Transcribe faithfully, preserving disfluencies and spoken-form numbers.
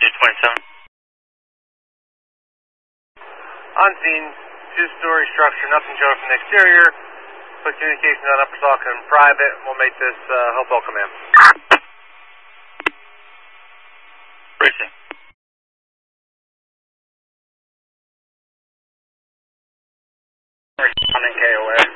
two twenty-seven. On scene, two-story structure, nothing showing from the exterior. Put communications on Upper Saucon private. We'll make this uh, Hopewell Command. Racing. Responding K O A.